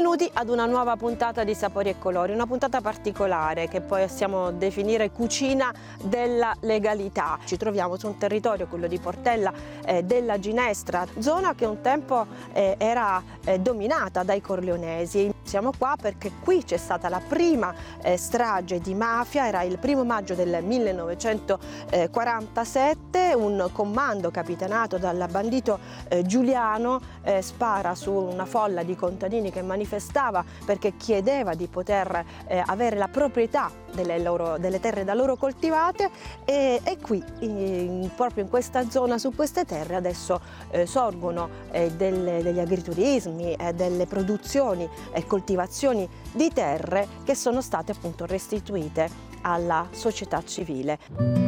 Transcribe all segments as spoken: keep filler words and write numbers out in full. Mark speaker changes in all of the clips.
Speaker 1: Benvenuti ad una nuova puntata di Sapori e Colori, una puntata particolare che possiamo definire cucina della legalità. Ci troviamo su un territorio, quello di Portella eh, della Ginestra, zona che un tempo eh, era eh, dominata dai corleonesi. Siamo qua perché qui c'è stata la prima eh, strage di mafia, era il primo maggio del millenovecentoquarantasette, un comando capitanato dal bandito eh, Giuliano eh, spara su una folla di contadini che manifestava perché chiedeva di poter eh, avere la proprietà delle, loro, delle terre da loro coltivate e, e qui in, proprio in questa zona, su queste terre adesso eh, sorgono eh, delle, degli agriturismi, eh, delle produzioni e coltivazioni di terre che sono state appunto restituite alla società civile.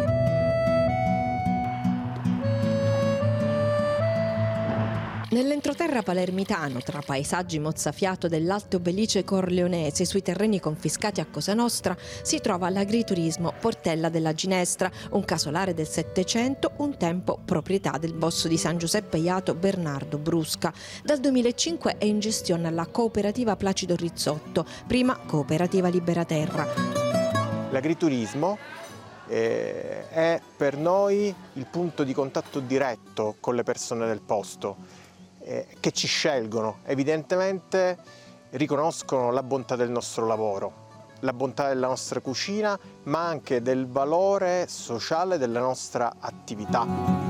Speaker 2: Nell'entroterra palermitano, tra paesaggi mozzafiato dell'Alto Belice corleonese sui terreni confiscati a Cosa Nostra, si trova l'agriturismo Portella della Ginestra, un casolare del Settecento, un tempo proprietà del boss di San Giuseppe Jato Bernardo Brusca. Dal duemilacinque è in gestione alla cooperativa Placido Rizzotto, prima cooperativa Liberaterra.
Speaker 3: L'agriturismo eh, è per noi il punto di contatto diretto con le persone del posto, che ci scelgono, evidentemente riconoscono la bontà del nostro lavoro, la bontà della nostra cucina, ma anche del valore sociale della nostra attività.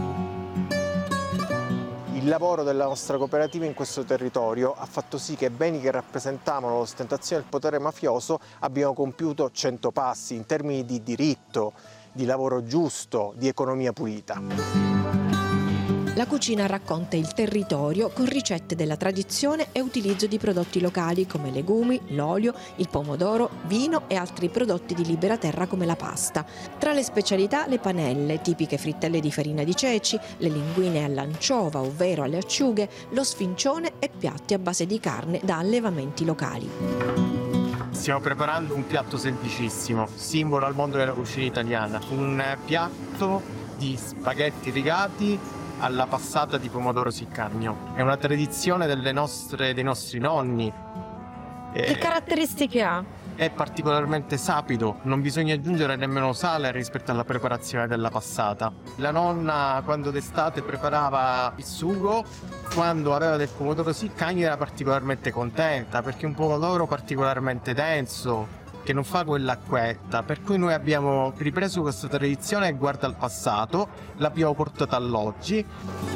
Speaker 3: Il lavoro della nostra cooperativa in questo territorio ha fatto sì che beni che rappresentavano l'ostentazione del potere mafioso abbiano compiuto cento passi in termini di diritto, di lavoro giusto, di economia pulita.
Speaker 2: La cucina racconta il territorio con ricette della tradizione e utilizzo di prodotti locali come legumi, l'olio, il pomodoro, vino e altri prodotti di Liberaterra come la pasta. Tra le specialità le panelle, tipiche frittelle di farina di ceci, le linguine all'anciova, ovvero alle acciughe, lo sfincione e piatti a base di carne da allevamenti locali.
Speaker 4: Stiamo preparando un piatto semplicissimo, simbolo al mondo della cucina italiana, un piatto di spaghetti rigati alla passata di pomodoro siccagno. È una tradizione delle nostre, dei nostri nonni.
Speaker 1: Che caratteristiche ha?
Speaker 4: È particolarmente sapido, non bisogna aggiungere nemmeno sale rispetto alla preparazione della passata. La nonna, quando d'estate preparava il sugo, quando aveva del pomodoro siccagno era particolarmente contenta, perché è un pomodoro particolarmente denso, che non fa quell'acquetta, per cui noi abbiamo ripreso questa tradizione e guarda al passato, l'abbiamo portata all'oggi.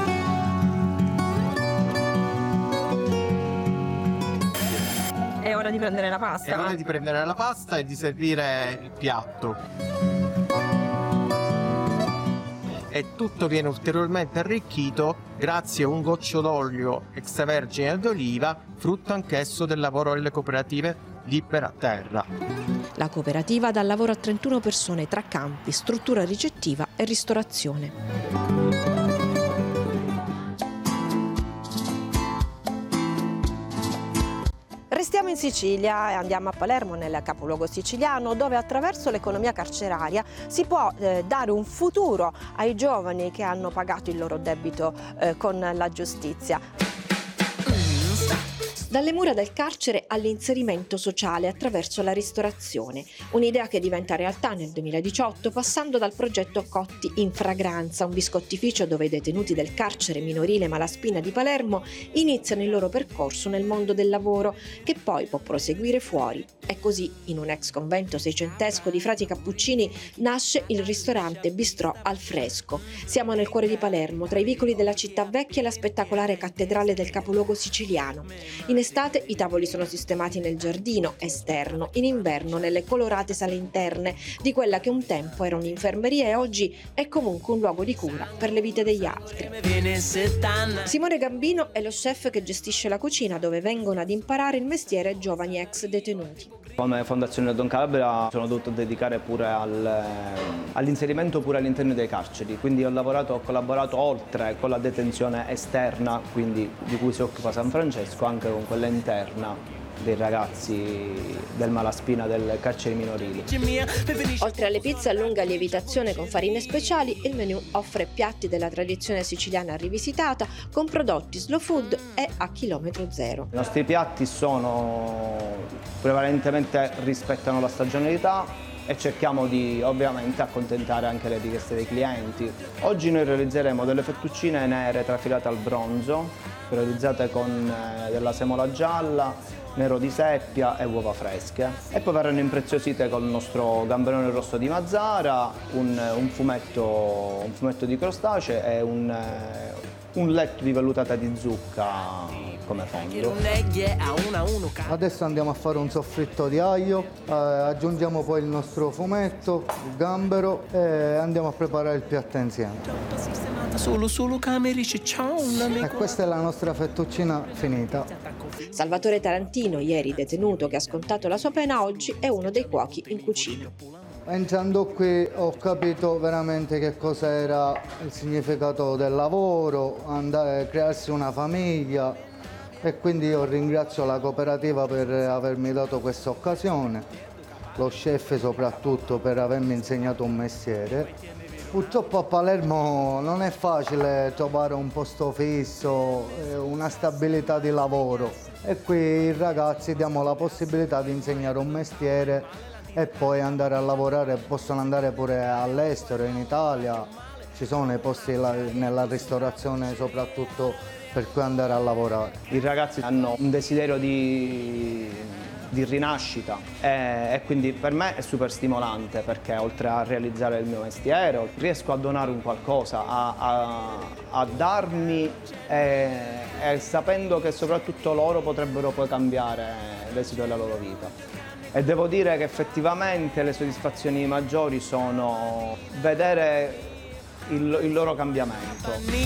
Speaker 1: È ora di prendere la pasta.
Speaker 4: È ora di prendere la pasta e di servire il piatto. E tutto viene ulteriormente arricchito grazie a un goccio d'olio extravergine d'oliva, frutto anch'esso del lavoro delle cooperative Liberaterra.
Speaker 2: La cooperativa dà lavoro a trentuno persone tra campi, struttura ricettiva e ristorazione.
Speaker 1: Restiamo in Sicilia e andiamo a Palermo, nel capoluogo siciliano, dove attraverso l'economia carceraria si può eh, dare un futuro ai giovani che hanno pagato il loro debito eh, con la giustizia.
Speaker 2: Dalle mura del carcere all'inserimento sociale attraverso la ristorazione, un'idea che diventa realtà nel duemiladiciotto passando dal progetto Cotti in Fragranza, un biscottificio dove i detenuti del carcere minorile Malaspina di Palermo iniziano il loro percorso nel mondo del lavoro, che poi può proseguire fuori. E così, in un ex convento seicentesco di frati cappuccini, nasce il ristorante Bistrò al Fresco. Siamo nel cuore di Palermo, tra i vicoli della città vecchia e la spettacolare cattedrale del capoluogo siciliano. In estate i tavoli sono sistemati nel giardino esterno, in inverno nelle colorate sale interne di quella che un tempo era un'infermeria e oggi è comunque un luogo di cura per le vite degli altri. Simone Gambino è lo chef che gestisce la cucina, dove vengono ad imparare il mestiere giovani ex detenuti.
Speaker 5: Come Fondazione Don Calabria sono dovuto dedicare pure al, all'inserimento pure all'interno dei carceri, quindi ho lavorato, ho collaborato oltre con la detenzione esterna, quindi di cui si occupa San Francesco, anche con quella interna dei ragazzi del Malaspina, del carcere minorili.
Speaker 2: Oltre alle pizze a lunga lievitazione con farine speciali, il menù offre piatti della tradizione siciliana rivisitata con prodotti slow food e a chilometro zero.
Speaker 5: I nostri piatti sono prevalentemente rispettano la stagionalità e cerchiamo di ovviamente accontentare anche le richieste dei clienti. Oggi noi realizzeremo delle fettuccine nere trafilate al bronzo, realizzate con eh, della semola gialla, nero di seppia e uova fresche. E poi verranno impreziosite con il nostro gamberone rosso di Mazzara, un, un, fumetto, un fumetto di crostacee e un, un letto di vellutata di zucca come fondo.
Speaker 6: Adesso andiamo a fare un soffritto di aglio, eh, aggiungiamo poi il nostro fumetto, il gambero e andiamo a preparare il piatto insieme.
Speaker 7: Solo, solo camerici, ciao,
Speaker 6: e questa è la nostra fettuccina finita.
Speaker 2: Salvatore Tarantino, ieri detenuto che ha scontato la sua pena, oggi è uno dei cuochi in cucina.
Speaker 6: Entrando qui ho capito veramente che cosa era il significato del lavoro, andare, crearsi una famiglia, e quindi io ringrazio la cooperativa per avermi dato questa occasione, lo chef soprattutto per avermi insegnato un mestiere. Purtroppo a Palermo non è facile trovare un posto fisso, una stabilità di lavoro e qui i ragazzi diamo la possibilità di insegnare un mestiere e poi andare a lavorare, possono andare pure all'estero, in Italia, ci sono i posti nella ristorazione soprattutto per cui andare a lavorare.
Speaker 5: I ragazzi hanno un desiderio di, di rinascita e, e quindi per me è super stimolante perché oltre a realizzare il mio mestiere riesco a donare un qualcosa, a, a, a darmi e, e sapendo che soprattutto loro potrebbero poi cambiare l'esito della loro vita. E devo dire che effettivamente le soddisfazioni maggiori sono vedere il, il loro cambiamento.